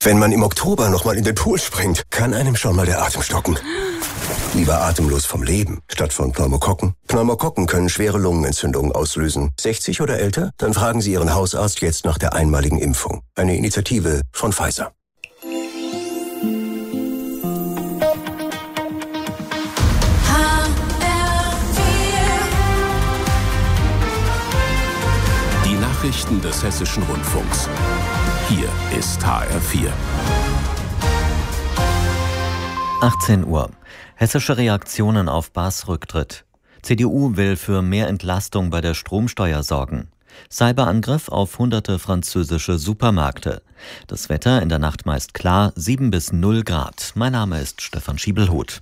Wenn man im Oktober nochmal in den Pool springt, kann einem schon mal der Atem stocken. Lieber atemlos vom Leben, statt von Pneumokokken. Pneumokokken können schwere Lungenentzündungen auslösen. 60 oder älter? Dann fragen Sie Ihren Hausarzt jetzt nach der einmaligen Impfung. Eine Initiative von Pfizer. Die Nachrichten des Hessischen Rundfunks. Hier ist HR4. 18 Uhr. Hessische Reaktionen auf Baas Rücktritt. CDU will für mehr Entlastung bei der Stromsteuer sorgen. Cyberangriff auf hunderte französische Supermärkte. Das Wetter in der Nacht meist klar, 7 bis 0 Grad. Mein Name ist Stefan Schiebelhuth.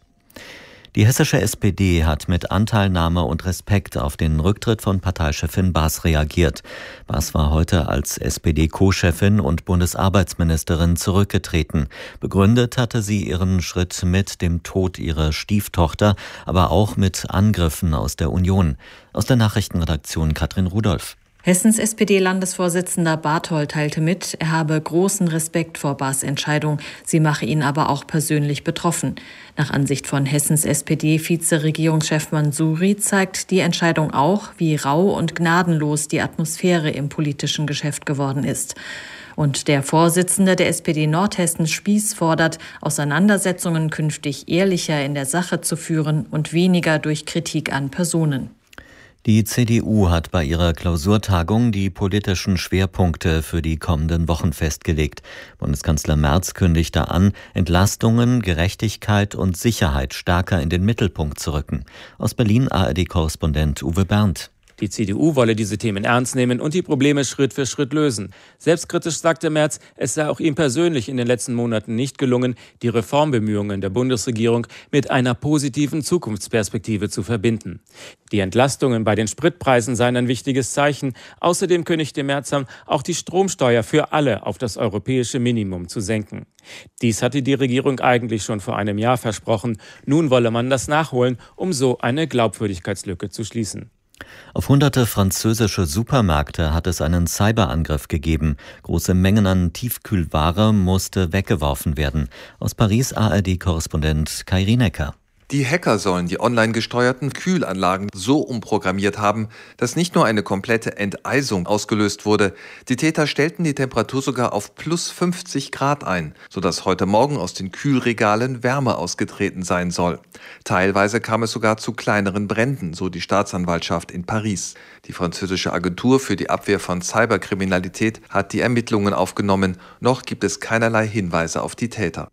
Die hessische SPD hat mit Anteilnahme und Respekt auf den Rücktritt von Parteichefin Baas reagiert. Baas war heute als SPD-Co-Chefin und Bundesarbeitsministerin zurückgetreten. Begründet hatte sie ihren Schritt mit dem Tod ihrer Stieftochter, aber auch mit Angriffen aus der Union. Aus der Nachrichtenredaktion Katrin Rudolph. Hessens SPD-Landesvorsitzender Barthold teilte mit, er habe großen Respekt vor Baas' Entscheidung, sie mache ihn aber auch persönlich betroffen. Nach Ansicht von Hessens SPD-Vize-Regierungschef Mansouri zeigt die Entscheidung auch, wie rau und gnadenlos die Atmosphäre im politischen Geschäft geworden ist. Und der Vorsitzende der SPD Nordhessen Spieß fordert, Auseinandersetzungen künftig ehrlicher in der Sache zu führen und weniger durch Kritik an Personen. Die CDU hat bei ihrer Klausurtagung die politischen Schwerpunkte für die kommenden Wochen festgelegt. Bundeskanzler Merz kündigte an, Entlastungen, Gerechtigkeit und Sicherheit stärker in den Mittelpunkt zu rücken. Aus Berlin ARD-Korrespondent Uwe Berndt. Die CDU wolle diese Themen ernst nehmen und die Probleme Schritt für Schritt lösen. Selbstkritisch sagte Merz, es sei auch ihm persönlich in den letzten Monaten nicht gelungen, die Reformbemühungen der Bundesregierung mit einer positiven Zukunftsperspektive zu verbinden. Die Entlastungen bei den Spritpreisen seien ein wichtiges Zeichen. Außerdem kündigte Merz an, auch die Stromsteuer für alle auf das europäische Minimum zu senken. Dies hatte die Regierung eigentlich schon vor einem Jahr versprochen. Nun wolle man das nachholen, um so eine Glaubwürdigkeitslücke zu schließen. Auf hunderte französische Supermärkte hat es einen Cyberangriff gegeben. Große Mengen an Tiefkühlware musste weggeworfen werden. Aus Paris ARD-Korrespondent Kai Rienecker. Die Hacker sollen die online gesteuerten Kühlanlagen so umprogrammiert haben, dass nicht nur eine komplette Enteisung ausgelöst wurde. Die Täter stellten die Temperatur sogar auf plus 50 Grad ein, sodass heute Morgen aus den Kühlregalen Wärme ausgetreten sein soll. Teilweise kam es sogar zu kleineren Bränden, so die Staatsanwaltschaft in Paris. Die französische Agentur für die Abwehr von Cyberkriminalität hat die Ermittlungen aufgenommen. Noch gibt es keinerlei Hinweise auf die Täter.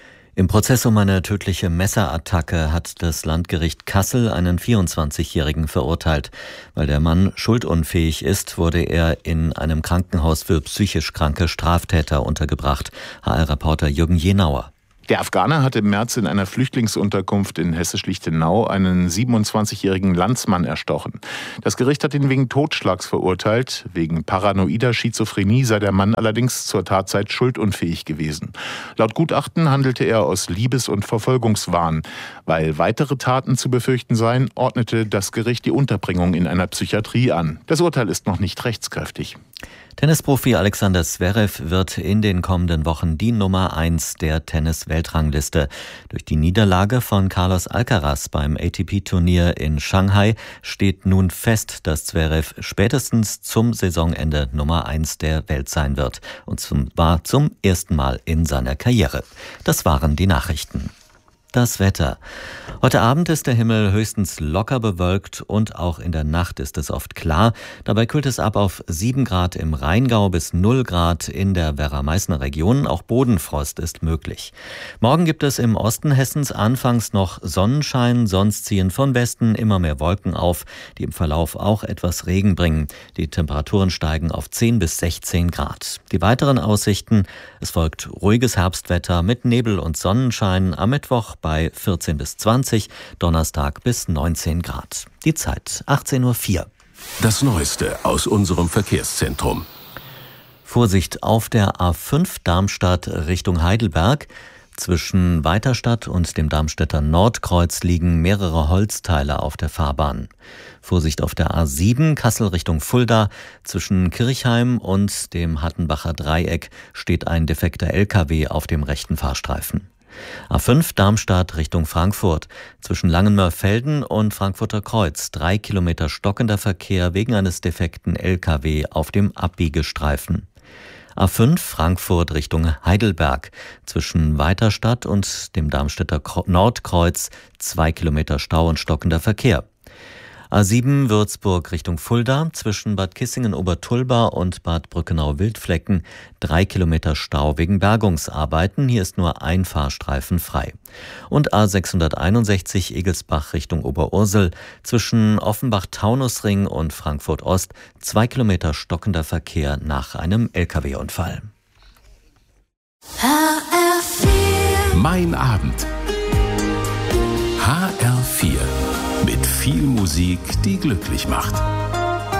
Im Prozess um eine tödliche Messerattacke hat das Landgericht Kassel einen 24-Jährigen verurteilt. Weil der Mann schuldunfähig ist, wurde er in einem Krankenhaus für psychisch kranke Straftäter untergebracht. HR-Reporter Jürgen Jenauer. Der Afghaner hatte im März in einer Flüchtlingsunterkunft in Hessisch-Lichtenau einen 27-jährigen Landsmann erstochen. Das Gericht hat ihn wegen Totschlags verurteilt. Wegen paranoider Schizophrenie sei der Mann allerdings zur Tatzeit schuldunfähig gewesen. Laut Gutachten handelte er aus Liebes- und Verfolgungswahn. Weil weitere Taten zu befürchten seien, ordnete das Gericht die Unterbringung in einer Psychiatrie an. Das Urteil ist noch nicht rechtskräftig. Tennisprofi Alexander Zverev wird in den kommenden Wochen die Nummer 1 der Tennis-Weltrangliste. Durch die Niederlage von Carlos Alcaraz beim ATP-Turnier in Shanghai steht nun fest, dass Zverev spätestens zum Saisonende Nummer 1 der Welt sein wird. Und zwar zum ersten Mal in seiner Karriere. Das waren die Nachrichten. Das Wetter. Heute Abend ist der Himmel höchstens locker bewölkt und auch in der Nacht ist es oft klar. Dabei kühlt es ab auf 7 Grad im Rheingau bis 0 Grad in der Werra-Meißner Region. Auch Bodenfrost ist möglich. Morgen gibt es im Osten Hessens anfangs noch Sonnenschein, sonst ziehen von Westen immer mehr Wolken auf, die im Verlauf auch etwas Regen bringen. Die Temperaturen steigen auf 10 bis 16 Grad. Die weiteren Aussichten: Es folgt ruhiges Herbstwetter mit Nebel und Sonnenschein am Mittwoch bei 14 bis 20, Donnerstag bis 19 Grad. Die Zeit 18:04 Uhr. Das Neueste aus unserem Verkehrszentrum. Vorsicht auf der A5 Darmstadt Richtung Heidelberg. Zwischen Weiterstadt und dem Darmstädter Nordkreuz liegen mehrere Holzteile auf der Fahrbahn. Vorsicht auf der A7 Kassel Richtung Fulda. Zwischen Kirchheim und dem Hattenbacher Dreieck steht ein defekter LKW auf dem rechten Fahrstreifen. A5 Darmstadt Richtung Frankfurt. Zwischen Langenmörfelden und Frankfurter Kreuz 3 Kilometer stockender Verkehr wegen eines defekten LKW auf dem Abbiegestreifen. A5 Frankfurt Richtung Heidelberg. Zwischen Weiterstadt und dem Darmstädter Nordkreuz 2 Kilometer Stau und stockender Verkehr. A7 Würzburg Richtung Fulda. Zwischen Bad Kissingen-Obertulba und Bad Brückenau-Wildflecken 3 Kilometer Stau wegen Bergungsarbeiten. Hier ist nur ein Fahrstreifen frei. Und A661 Egelsbach Richtung Oberursel. Zwischen Offenbach-Taunusring und Frankfurt Ost 2 Kilometer stockender Verkehr nach einem LKW-Unfall. HR4. Mein Abend. HR4. Mit viel Musik, die glücklich macht.